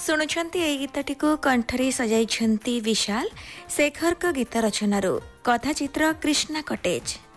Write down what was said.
शुणुंट ए गीतटी को कंठरी सजाई विशाल शेखर को गीत रचनारू कथाचित्र कृष्णा कटेज।